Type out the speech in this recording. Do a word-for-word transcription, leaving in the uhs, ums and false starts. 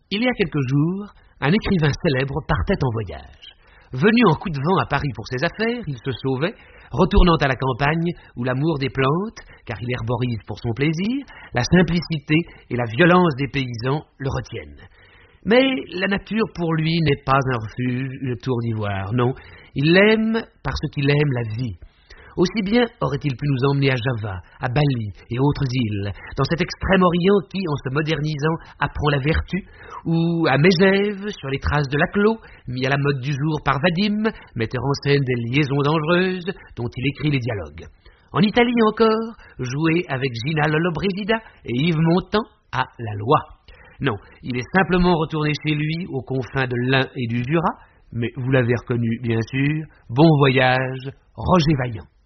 Il y a quelques jours, un écrivain célèbre partait en voyage. Venu en coup de vent à Paris pour ses affaires, il se sauvait, retournant à la campagne où l'amour des plantes, car il herborise pour son plaisir, la simplicité et la violence des paysans le retiennent. Mais la nature pour lui n'est pas un refuge, une tour d'ivoire, non, il l'aime parce qu'il aime la vie. Aussi bien aurait-il pu nous emmener à Java, à Bali et autres îles, dans cet extrême-orient qui, en se modernisant, apprend la vertu, ou à Megève, sur les traces de Laclos, mis à la mode du jour par Vadim, metteur en scène des liaisons dangereuses dont il écrit les dialogues. En Italie encore, joué avec Gina Lollobrigida et Yves Montand à La Loi. Non, il est simplement retourné chez lui, aux confins de l'Ain et du Jura, mais vous l'avez reconnu bien sûr, bon voyage, Roger Vaillant.